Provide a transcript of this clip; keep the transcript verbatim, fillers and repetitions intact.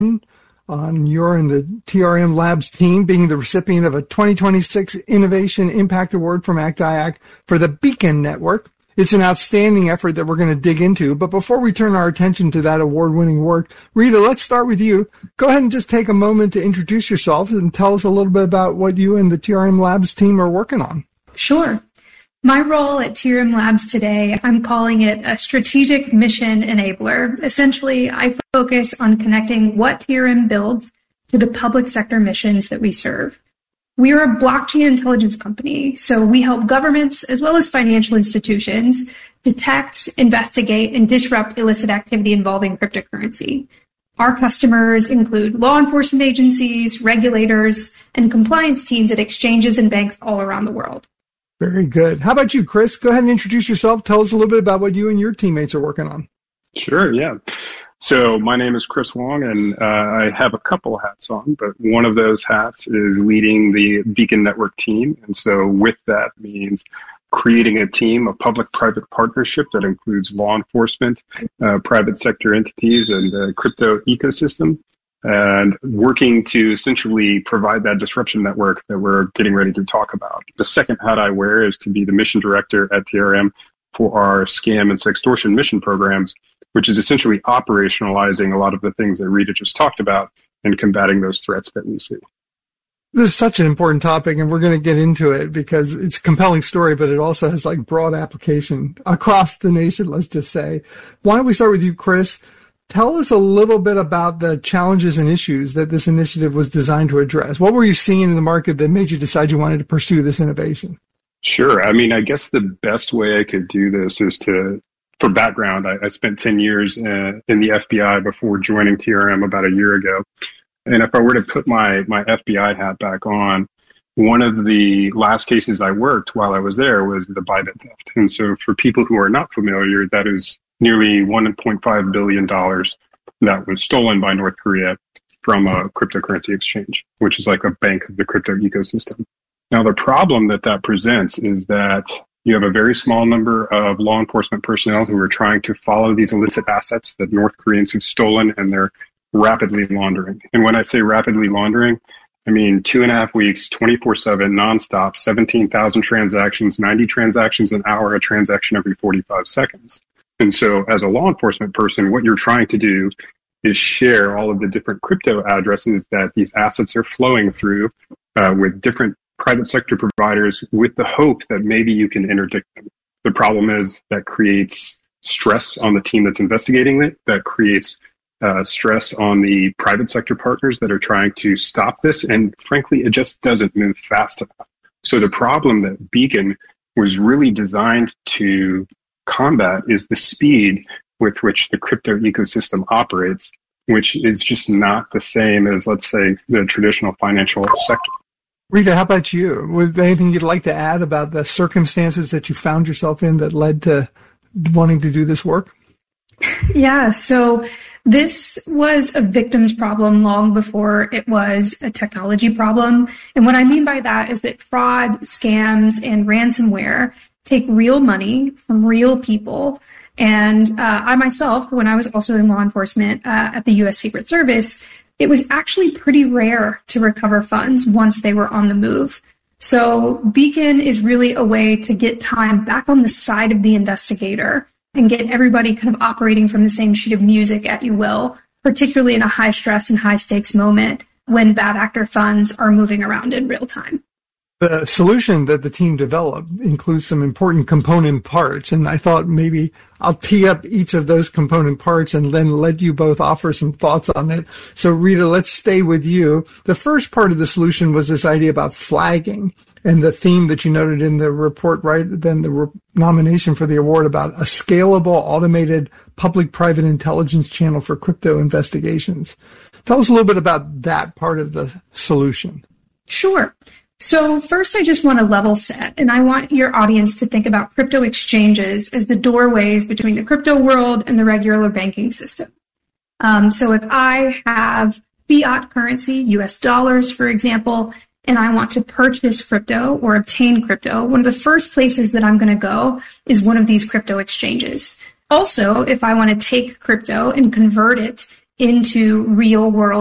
on you're in the T R M Labs team, being the recipient of a twenty twenty-six Innovation Impact Award from A C T I A C for the Beacon Network. It's an outstanding effort that we're going to dig into. But before we turn our attention to that award-winning work, Rita, let's start with you. Go ahead and just take a moment to introduce yourself and tell us a little bit about what you and the T R M Labs team are working on. Sure. My role at T R M Labs today, I'm calling it a strategic mission enabler. Essentially, I focus on connecting what T R M builds to the public sector missions that we serve. We are a blockchain intelligence company, so we help governments as well as financial institutions detect, investigate, and disrupt illicit activity involving cryptocurrency. Our customers include law enforcement agencies, regulators, and compliance teams at exchanges and banks all around the world. Very good. How about you, Chris? Go ahead and introduce yourself. Tell us a little bit about what you and your teammates are working on. Sure, yeah. So my name is Chris Wong, and uh, I have a couple hats on, but one of those hats is leading the Beacon Network team. And so with that means creating a team, a public-private partnership that includes law enforcement, uh, private sector entities, and the crypto ecosystem, and working to essentially provide that disruption network that we're getting ready to talk about. The second hat I wear is to be the mission director at T R M for our scam and sextortion mission programs, which is essentially operationalizing a lot of the things that Rita just talked about and combating those threats that we see. This is such an important topic, and we're going to get into it because it's a compelling story, but it also has like broad application across the nation, let's just say. Why don't we start with you, Chris? Tell us a little bit about the challenges and issues that this initiative was designed to address. What were you seeing in the market that made you decide you wanted to pursue this innovation? Sure. I mean, I guess the best way I could do this is to, for background, I, I spent ten years uh, in the F B I before joining T R M about a year ago. And if I were to put my, my F B I hat back on, one of the last cases I worked while I was there was the Bybit theft. And so for people who are not familiar, that is nearly one point five billion dollars that was stolen by North Korea from a cryptocurrency exchange, which is like a bank of the crypto ecosystem. Now, the problem that that presents is that you have a very small number of law enforcement personnel who are trying to follow these illicit assets that North Koreans have stolen, and they're rapidly laundering. And when I say rapidly laundering, I mean two and a half weeks, twenty-four seven, nonstop, seventeen thousand transactions, ninety transactions an hour, a transaction every forty-five seconds. And so as a law enforcement person, what you're trying to do is share all of the different crypto addresses that these assets are flowing through uh, with different private sector providers with the hope that maybe you can interdict them. The problem is that creates stress on the team that's investigating it, that creates uh, stress on the private sector partners that are trying to stop this, and frankly, it just doesn't move fast enough. So the problem that Beacon was really designed to combat is the speed with which the crypto ecosystem operates, which is just not the same as, let's say, the traditional financial sector. Rita, how about you? Was there anything you'd like to add about the circumstances that you found yourself in that led to wanting to do this work? Yeah, so this was a victim's problem long before it was a technology problem. And what I mean by that is that fraud, scams, and ransomware take real money from real people. And uh, I myself, when I was also in law enforcement uh, at the U S Secret Service, it was actually pretty rare to recover funds once they were on the move. So Beacon is really a way to get time back on the side of the investigator and get everybody kind of operating from the same sheet of music, at you will, particularly in a high stress and high stakes moment when bad actor funds are moving around in real time. The solution that the team developed includes some important component parts, and I thought maybe I'll tee up each of those component parts and then let you both offer some thoughts on it. So Rita, let's stay with you. The first part of the solution was this idea about flagging, and the theme that you noted in the report, right, then the re- nomination for the award about a scalable, automated public-private intelligence channel for crypto investigations. Tell us a little bit about that part of the solution. Sure. So first, I just want to level set, and I want your audience to think about crypto exchanges as the doorways between the crypto world and the regular banking system. Um, so if I have fiat currency, U S dollars, for example, and I want to purchase crypto or obtain crypto, one of the first places that I'm going to go is one of these crypto exchanges. Also, if I want to take crypto and convert it into real world